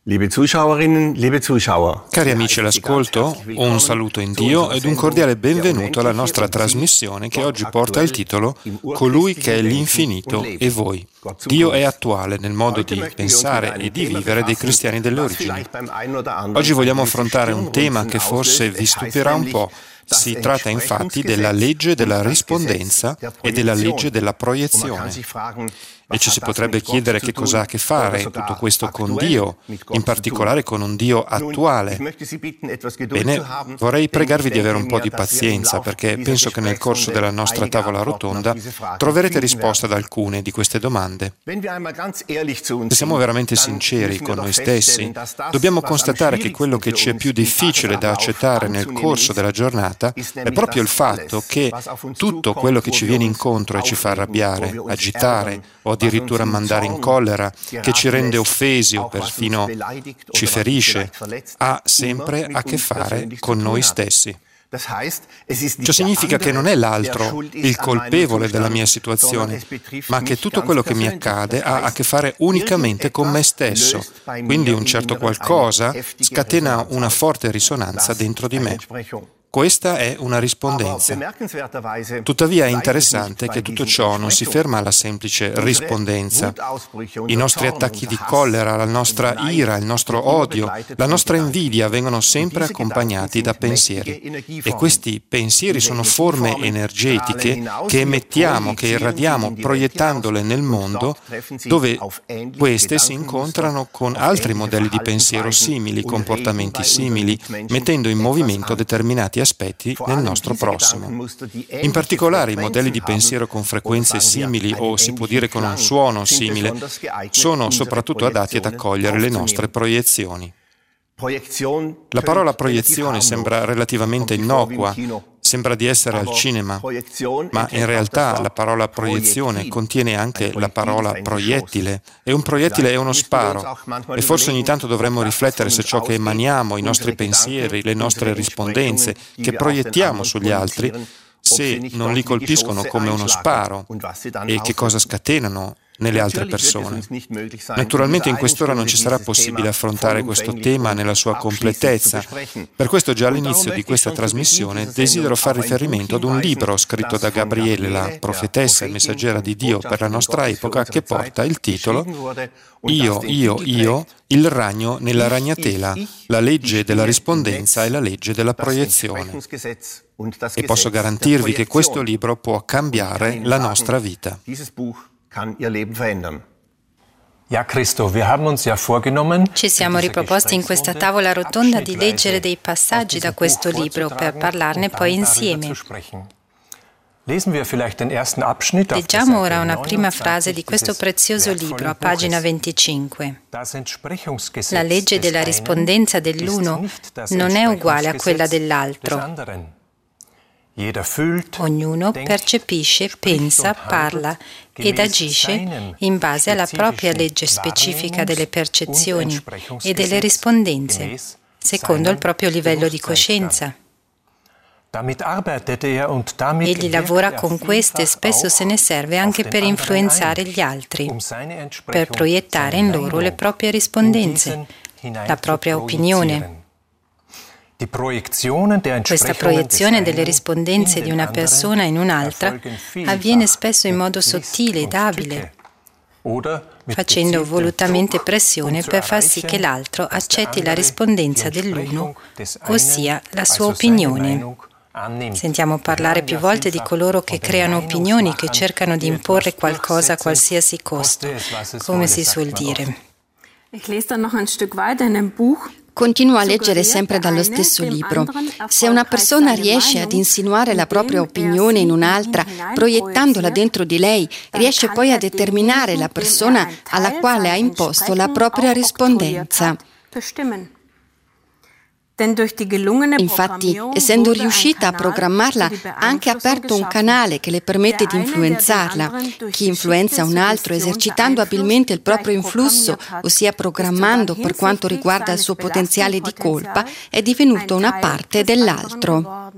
Liebe Zuschauerinnen, liebe Zuschauer. Cari amici all'ascolto, un saluto in Dio ed un cordiale benvenuto alla nostra trasmissione che oggi porta il titolo Colui che è l'infinito e voi. Dio è attuale nel modo di pensare e di vivere dei cristiani delle origini. Oggi vogliamo affrontare un tema che forse vi stupirà un po'. Si tratta infatti della legge della rispondenza e della legge della proiezione. E ci si potrebbe chiedere che cosa ha a che fare tutto questo con Dio, in particolare con un Dio attuale. Bene, vorrei pregarvi di avere un po' di pazienza, perché penso che nel corso della nostra tavola rotonda troverete risposta ad alcune di queste domande. Se siamo veramente sinceri con noi stessi, dobbiamo constatare che quello che ci è più difficile da accettare nel corso della giornata è proprio il fatto che tutto quello che ci viene incontro e ci fa arrabbiare, agitare o addirittura mandare in collera, che ci rende offesi o perfino ci ferisce, ha sempre a che fare con noi stessi. Ciò significa che non è l'altro il colpevole della mia situazione, ma che tutto quello che mi accade ha a che fare unicamente con me stesso. Quindi un certo qualcosa scatena una forte risonanza dentro di me. Questa è una rispondenza. Tuttavia è interessante che tutto ciò non si ferma alla semplice rispondenza. I nostri attacchi di collera, la nostra ira, il nostro odio, la nostra invidia vengono sempre accompagnati da pensieri. E questi pensieri sono forme energetiche che emettiamo, che irradiamo, proiettandole nel mondo, dove queste si incontrano con altri modelli di pensiero simili, comportamenti simili, mettendo in movimento determinati aspetti nel nostro prossimo. In particolare i modelli di pensiero con frequenze simili o si può dire con un suono simile sono soprattutto adatti ad accogliere le nostre proiezioni. La parola proiezione sembra relativamente innocua, sembra di essere al cinema, ma in realtà la parola proiezione contiene anche la parola proiettile, e un proiettile è uno sparo, e forse ogni tanto dovremmo riflettere se ciò che emaniamo, i nostri pensieri, le nostre rispondenze, che proiettiamo sugli altri, se non li colpiscono come uno sparo, e che cosa scatenano nelle altre persone. Naturalmente in quest'ora non ci sarà possibile affrontare questo tema nella sua completezza. Per questo già all'inizio di questa trasmissione desidero far riferimento ad un libro scritto da Gabriele, la profetessa e messaggera di Dio per la nostra epoca, che porta il titolo Io, il ragno nella ragnatela, la legge della rispondenza e la legge della proiezione. E posso garantirvi che questo libro può cambiare la nostra vita. Ci siamo riproposti in questa tavola rotonda di leggere dei passaggi da questo libro per parlarne poi insieme. Leggiamo ora una prima frase di questo prezioso libro, a pagina 25. La legge della rispondenza dell'uno non è uguale a quella dell'altro. Ognuno percepisce, pensa, parla ed agisce in base alla propria legge specifica delle percezioni e delle rispondenze, secondo il proprio livello di coscienza. Egli lavora con queste e spesso se ne serve anche per influenzare gli altri, per proiettare in loro le proprie rispondenze, la propria opinione. Questa proiezione delle rispondenze di una persona in un'altra avviene spesso in modo sottile ed abile, facendo volutamente pressione per far sì che l'altro accetti la rispondenza dell'uno, ossia la sua opinione. Sentiamo parlare più volte di coloro che creano opinioni, che cercano di imporre qualcosa a qualsiasi costo, come si suol dire. Continuo a leggere sempre dallo stesso libro. Se una persona riesce ad insinuare la propria opinione in un'altra, proiettandola dentro di lei, riesce poi a determinare la persona alla quale ha imposto la propria rispondenza. Infatti, essendo riuscita a programmarla, ha anche aperto un canale che le permette di influenzarla. Chi influenza un altro esercitando abilmente il proprio influsso, ossia programmando per quanto riguarda il suo potenziale di colpa, è divenuto una parte dell'altro.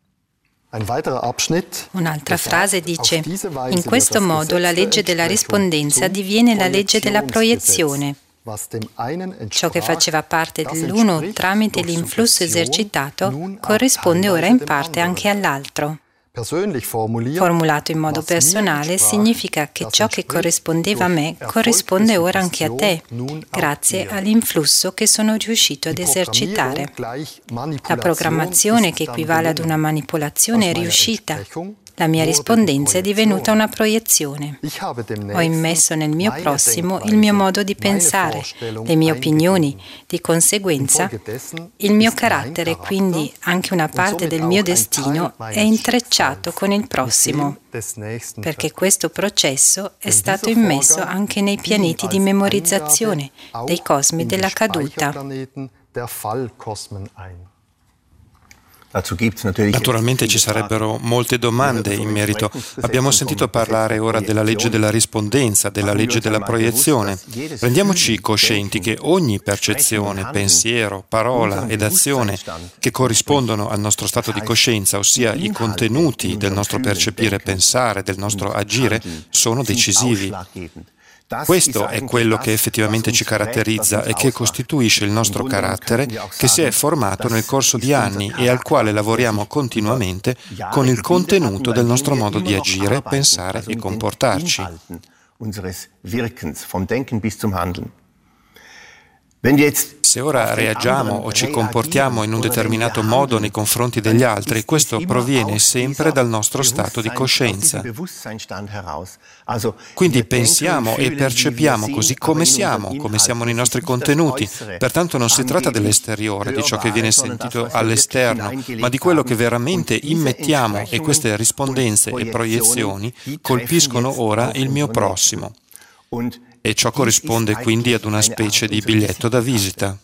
Un'altra frase dice: in questo modo la legge della rispondenza diviene la legge della proiezione. Ciò che faceva parte dell'uno tramite l'influsso esercitato corrisponde ora in parte anche all'altro. Formulato in modo personale significa che ciò che corrispondeva a me corrisponde ora anche a te, grazie all'influsso che sono riuscito ad esercitare. La programmazione, che equivale ad una manipolazione, è riuscita. La mia rispondenza è divenuta una proiezione. Ho immesso nel mio prossimo il mio modo di pensare, le mie opinioni, di conseguenza il mio carattere, quindi anche una parte del mio destino è intrecciato con il prossimo, perché questo processo è stato immesso anche nei pianeti di memorizzazione dei cosmi della caduta. Naturalmente ci sarebbero molte domande in merito. Abbiamo sentito parlare ora della legge della rispondenza, della legge della proiezione. Rendiamoci coscienti che ogni percezione, pensiero, parola ed azione che corrispondono al nostro stato di coscienza, ossia i contenuti del nostro percepire e pensare, del nostro agire, sono decisivi. Questo è quello che effettivamente ci caratterizza e che costituisce il nostro carattere, che si è formato nel corso di anni e al quale lavoriamo continuamente con il contenuto del nostro modo di agire, pensare e comportarci. Se ora reagiamo o ci comportiamo in un determinato modo nei confronti degli altri, questo proviene sempre dal nostro stato di coscienza. Quindi pensiamo e percepiamo così come siamo nei nostri contenuti. Pertanto non si tratta dell'esteriore, di ciò che viene sentito all'esterno, ma di quello che veramente immettiamo, e queste rispondenze e proiezioni colpiscono ora il mio prossimo. E ciò corrisponde quindi ad una specie di biglietto da visita.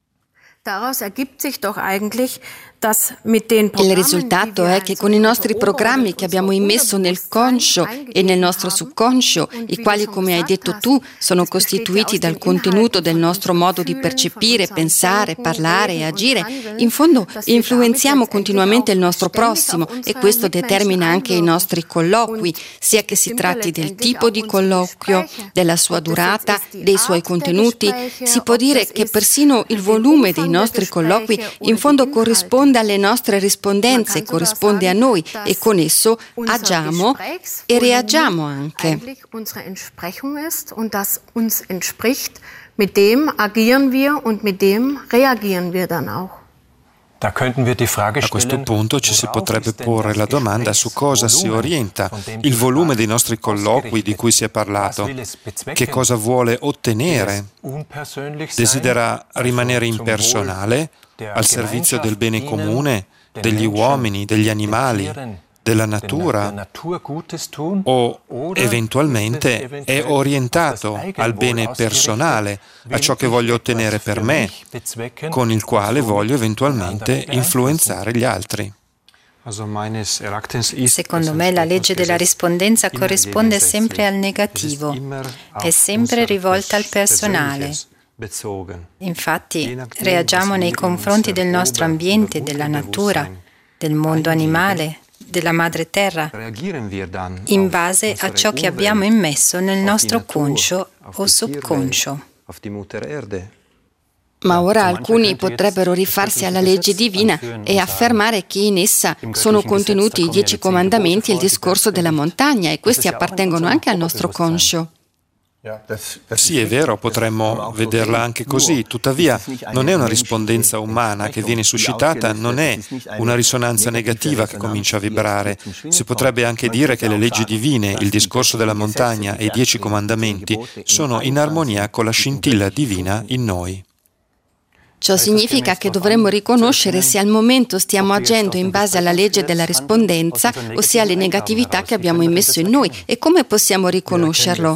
Il risultato è che con i nostri programmi che abbiamo immesso nel conscio e nel nostro subconscio, i quali, come hai detto tu, sono costituiti dal contenuto del nostro modo di percepire, pensare, parlare e agire, in fondo influenziamo continuamente il nostro prossimo, e questo determina anche i nostri colloqui, sia che si tratti del tipo di colloquio, della sua durata, dei suoi contenuti. Si può dire che persino il volume dei nostri colloqui in fondo corrisponde alle nostre rispondenze, corrisponde a noi, e con esso agiamo e reagiamo anche. Mit dem agieren wir und mit dem reagieren wir dann auch. A questo punto ci si potrebbe porre la domanda su cosa si orienta il volume dei nostri colloqui di cui si è parlato, che cosa vuole ottenere. Desidera rimanere impersonale, al servizio del bene comune, degli uomini, degli animali, della natura, o eventualmente è orientato al bene personale, a ciò che voglio ottenere per me, con il quale voglio eventualmente influenzare gli altri. Secondo me la legge della rispondenza corrisponde sempre al negativo, è sempre rivolta al personale. Infatti reagiamo nei confronti del nostro ambiente, della natura, del mondo animale, della madre terra, in base a ciò che abbiamo immesso nel nostro conscio o subconscio. Ma ora alcuni potrebbero rifarsi alla legge divina e affermare che in essa sono contenuti i 10 comandamenti e il discorso della montagna, e questi appartengono anche al nostro conscio. Sì, è vero, potremmo vederla anche così, tuttavia non è una rispondenza umana che viene suscitata, non è una risonanza negativa che comincia a vibrare. Si potrebbe anche dire che le leggi divine, il discorso della montagna e i 10 comandamenti sono in armonia con la scintilla divina in noi. Ciò significa che dovremmo riconoscere se al momento stiamo agendo in base alla legge della rispondenza o se alle negatività che abbiamo immesso in noi, e come possiamo riconoscerlo?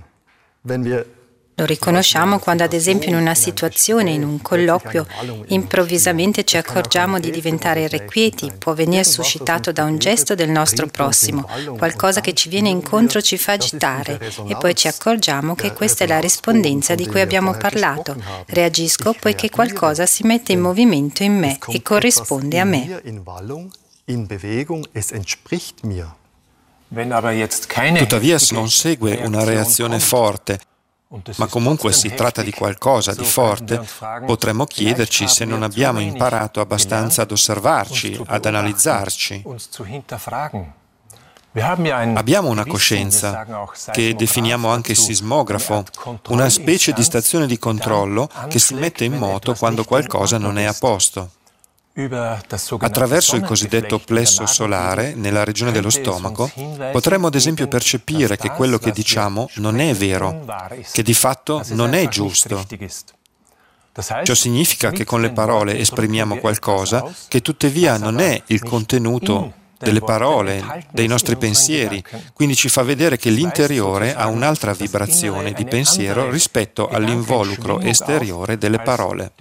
Lo riconosciamo quando, ad esempio, in una situazione, in un colloquio, improvvisamente ci accorgiamo di diventare irrequieti. Può venire suscitato da un gesto del nostro prossimo, qualcosa che ci viene incontro ci fa agitare, e poi ci accorgiamo che questa è la rispondenza di cui abbiamo parlato. Reagisco poiché qualcosa si mette in movimento in me e corrisponde a me. Tuttavia non segue una reazione forte. ma comunque si tratta di qualcosa di forte, potremmo chiederci se non abbiamo imparato abbastanza ad osservarci, ad analizzarci. Abbiamo una coscienza, che definiamo anche sismografo, una specie di stazione di controllo che si mette in moto quando qualcosa non è a posto. Attraverso il cosiddetto plesso solare, nella regione dello stomaco, potremmo ad esempio percepire che quello che diciamo non è vero, che di fatto non è giusto. Ciò significa che con le parole esprimiamo qualcosa che tuttavia non è il contenuto delle parole, dei nostri pensieri, quindi ci fa vedere che l'interiore ha un'altra vibrazione di pensiero rispetto all'involucro esteriore delle parole.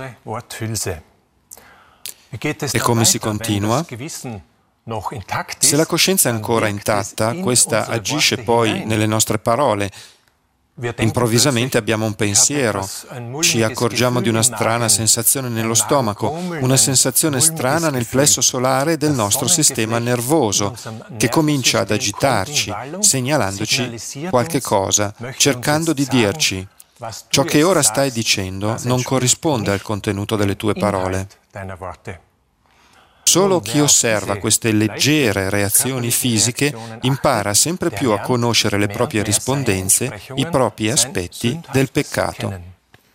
E come si continua? Se la coscienza è ancora intatta, questa agisce poi nelle nostre parole. Improvvisamente abbiamo un pensiero, ci accorgiamo di una strana sensazione nello stomaco, una sensazione strana nel plesso solare del nostro sistema nervoso, che comincia ad agitarci, segnalandoci qualche cosa, cercando di dirci: ciò che ora stai dicendo non corrisponde al contenuto delle tue parole. Solo chi osserva queste leggere reazioni fisiche impara sempre più a conoscere le proprie rispondenze, i propri aspetti del peccato.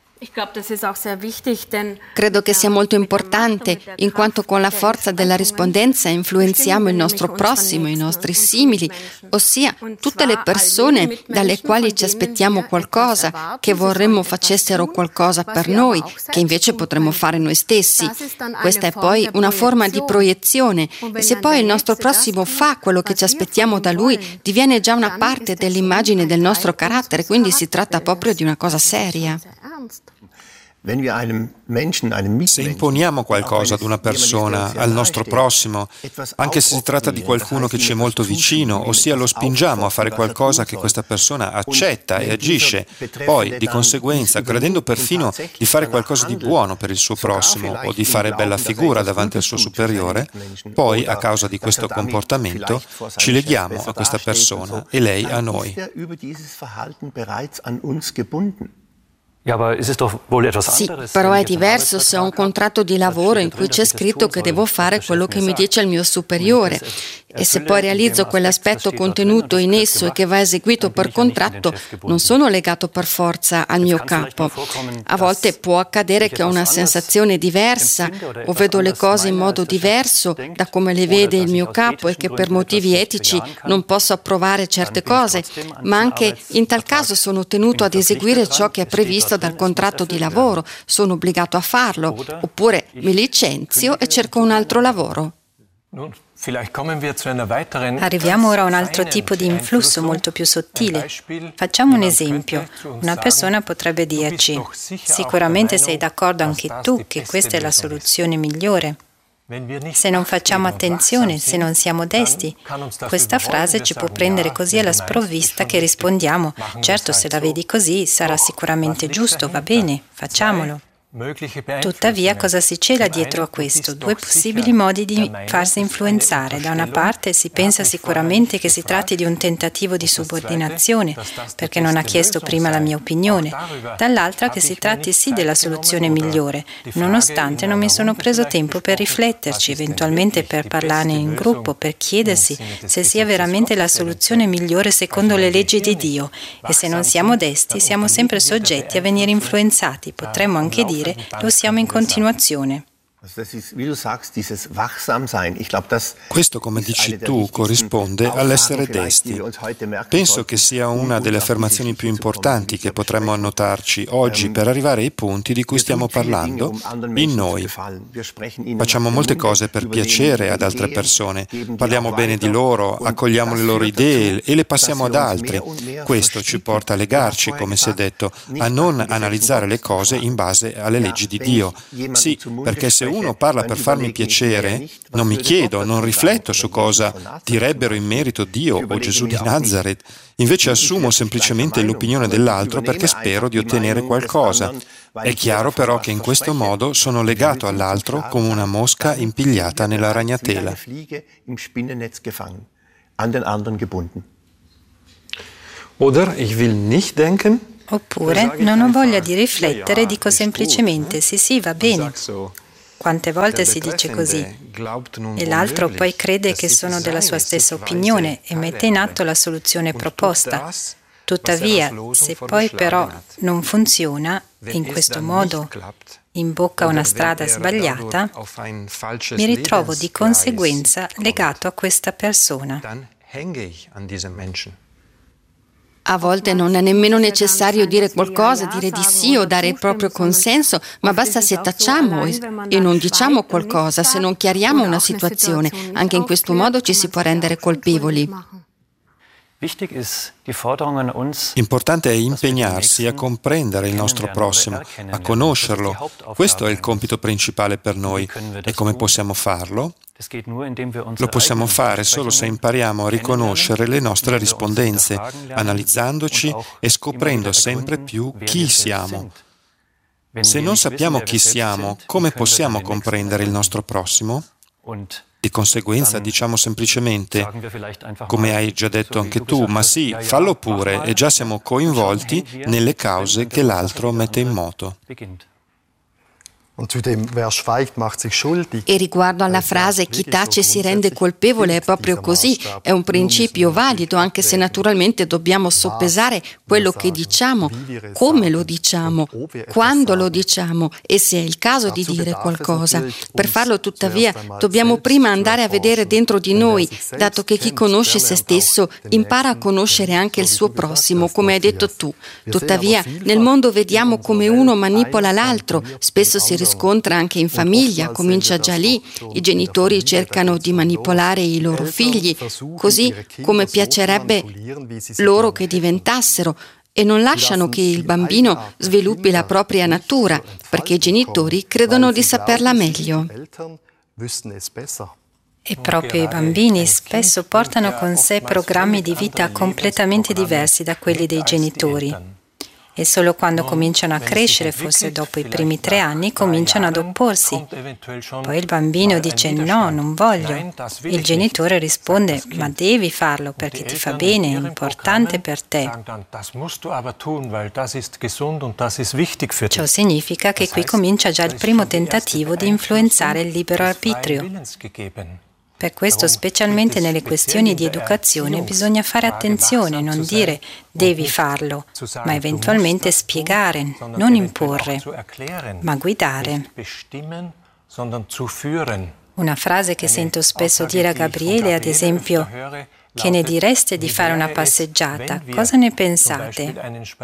Credo che sia molto importante, in quanto con la forza della rispondenza influenziamo il nostro prossimo, i nostri simili, ossia tutte le persone dalle quali ci aspettiamo qualcosa, che vorremmo facessero qualcosa per noi, che invece potremmo fare noi stessi. Questa è poi una forma di proiezione, e se poi il nostro prossimo fa quello che ci aspettiamo da lui, diviene già una parte dell'immagine del nostro carattere, quindi si tratta proprio di una cosa seria. Se imponiamo qualcosa ad una persona, al nostro prossimo, anche se si tratta di qualcuno che ci è molto vicino, ossia lo spingiamo a fare qualcosa che questa persona accetta e agisce, poi, di conseguenza, credendo perfino di fare qualcosa di buono per il suo prossimo o di fare bella figura davanti al suo superiore, poi, a causa di questo comportamento, ci leghiamo a questa persona e lei a noi. Sì, però è diverso se ho un contratto di lavoro in cui c'è scritto che devo fare quello che mi dice il mio superiore, e se poi realizzo quell'aspetto contenuto in esso e che va eseguito per contratto, non sono legato per forza al mio capo. A volte può accadere che ho una sensazione diversa o vedo le cose in modo diverso da come le vede il mio capo e che per motivi etici non posso approvare certe cose, ma anche in tal caso sono tenuto ad eseguire ciò che è previsto dal contratto di lavoro, sono obbligato a farlo, oppure mi licenzio e cerco un altro lavoro. Arriviamo ora a un altro tipo di influsso molto più sottile. Facciamo un esempio. Una persona potrebbe dirci: sicuramente sei d'accordo anche tu che questa è la soluzione migliore. Se non facciamo attenzione, se non siamo desti, questa frase ci può prendere così alla sprovvista che rispondiamo: certo, se la vedi così sarà sicuramente giusto, va bene, facciamolo. Tuttavia, cosa si cela dietro a questo? Due possibili modi di farsi influenzare. Da una parte si pensa sicuramente che si tratti di un tentativo di subordinazione, perché non ha chiesto prima la mia opinione. Dall'altra che si tratti sì della soluzione migliore, nonostante non mi sono preso tempo per rifletterci, eventualmente per parlarne in gruppo, per chiedersi se sia veramente la soluzione migliore secondo le leggi di Dio. E se non siamo desti, siamo sempre soggetti a venire influenzati. Potremmo anche dire lo siamo in continuazione. Questo, come dici tu, corrisponde all'essere desti. Penso che sia una delle affermazioni più importanti che potremmo annotarci oggi per arrivare ai punti di cui stiamo parlando in noi. Facciamo molte cose per piacere ad altre persone, parliamo bene di loro, accogliamo le loro idee e le passiamo ad altri. Questo ci porta a legarci, come si è detto, a non analizzare le cose in base alle leggi di Dio. Sì, perché se uno parla per farmi piacere, non mi chiedo, non rifletto su cosa direbbero in merito Dio o Gesù di Nazareth, invece assumo semplicemente l'opinione dell'altro perché spero di ottenere qualcosa. È chiaro però che in questo modo sono legato all'altro come una mosca impigliata nella ragnatela. Oder ich will nicht denken. Oppure non ho voglia di riflettere, dico semplicemente sì, va bene. Quante volte si dice così e l'altro poi crede che sono della sua stessa opinione e mette in atto la soluzione proposta. Tuttavia, se poi però non funziona, in questo modo imbocca una strada sbagliata, mi ritrovo di conseguenza legato a questa persona. A volte non è nemmeno necessario dire qualcosa, dire di sì o dare il proprio consenso, ma basta se tacciamo e non diciamo qualcosa, se non chiariamo una situazione. Anche in questo modo ci si può rendere colpevoli. Importante è impegnarsi a comprendere il nostro prossimo, a conoscerlo. Questo è il compito principale per noi. E come possiamo farlo? Lo possiamo fare solo se impariamo a riconoscere le nostre rispondenze, analizzandoci e scoprendo sempre più chi siamo. Se non sappiamo chi siamo, come possiamo comprendere il nostro prossimo? Di conseguenza diciamo semplicemente, come hai già detto anche tu, ma sì, fallo pure, e già siamo coinvolti nelle cause che l'altro mette in moto. E riguardo alla frase chi tace si rende colpevole, è proprio così, è un principio valido, anche se naturalmente dobbiamo soppesare quello che diciamo, come lo diciamo, quando lo diciamo e se è il caso di dire qualcosa. Per farlo tuttavia dobbiamo prima andare a vedere dentro di noi, dato che chi conosce se stesso impara a conoscere anche il suo prossimo, come hai detto tu. Tuttavia nel mondo vediamo come uno manipola l'altro, spesso si riscontra anche in famiglia, comincia già lì, i genitori cercano di manipolare i loro figli, così come piacerebbe loro che diventassero, e non lasciano che il bambino sviluppi la propria natura, perché i genitori credono di saperla meglio. E proprio i bambini spesso portano con sé programmi di vita completamente diversi da quelli dei genitori. E solo quando cominciano a crescere, forse dopo i primi 3 anni, cominciano ad opporsi. Poi il bambino dice no, non voglio. Il genitore risponde ma devi farlo perché ti fa bene, è importante per te. Ciò significa che qui comincia già il primo tentativo di influenzare il libero arbitrio. Per questo, specialmente nelle questioni di educazione, bisogna fare attenzione, non dire devi farlo, ma eventualmente spiegare, non imporre, ma guidare. Una frase che sento spesso dire a Gabriele, ad esempio, che ne direste di fare una passeggiata? Cosa ne pensate?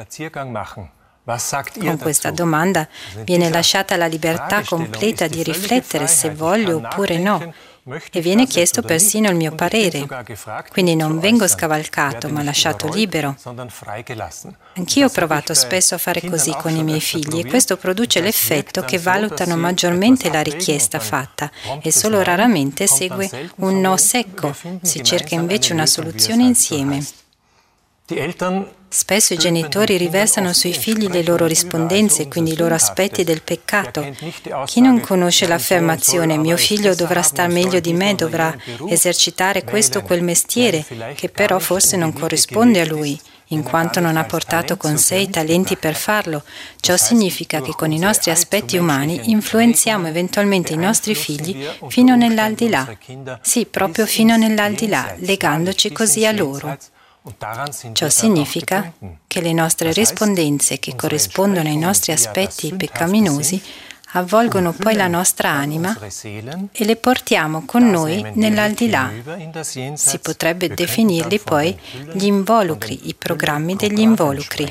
Con questa domanda viene lasciata la libertà completa di riflettere se voglio oppure no. E viene chiesto persino il mio parere, quindi non vengo scavalcato ma lasciato libero. Anch'io ho provato spesso a fare così con i miei figli e questo produce l'effetto che valutano maggiormente la richiesta fatta e solo raramente segue un no secco, si cerca invece una soluzione insieme. Spesso i genitori riversano sui figli le loro rispondenze, quindi i loro aspetti del peccato. Chi non conosce l'affermazione mio figlio dovrà star meglio di me, dovrà esercitare questo o quel mestiere, che però forse non corrisponde a lui, in quanto non ha portato con sé i talenti per farlo. Ciò significa che con i nostri aspetti umani influenziamo eventualmente i nostri figli fino nell'aldilà. Sì, proprio fino nell'aldilà, legandoci così a loro. Ciò significa che le nostre rispondenze, che corrispondono ai nostri aspetti peccaminosi, avvolgono poi la nostra anima e le portiamo con noi nell'aldilà. Si potrebbe definirli poi gli involucri, i programmi degli involucri.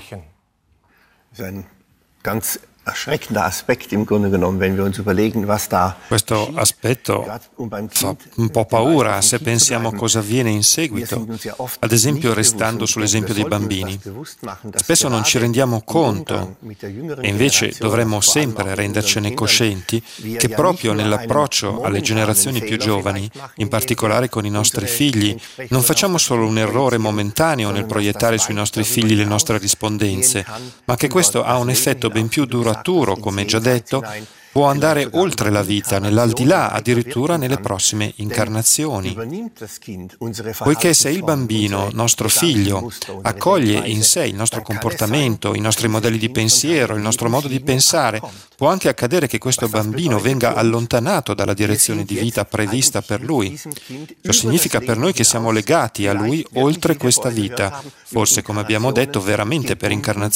Questo aspetto fa un po' paura se pensiamo a cosa avviene in seguito, ad esempio restando sull'esempio dei bambini. Spesso non ci rendiamo conto e invece dovremmo sempre rendercene coscienti che proprio nell'approccio alle generazioni più giovani, in particolare con i nostri figli, non facciamo solo un errore momentaneo nel proiettare sui nostri figli le nostre rispondenze, ma che questo ha un effetto ben più duraturo maturo, come già detto, può andare oltre la vita, nell'aldilà, addirittura nelle prossime incarnazioni. Poiché se il bambino, nostro figlio, accoglie in sé il nostro comportamento, i nostri modelli di pensiero, il nostro modo di pensare, può anche accadere che questo bambino venga allontanato dalla direzione di vita prevista per lui. Ciò significa per noi che siamo legati a lui oltre questa vita, forse, come abbiamo detto, veramente per incarnazioni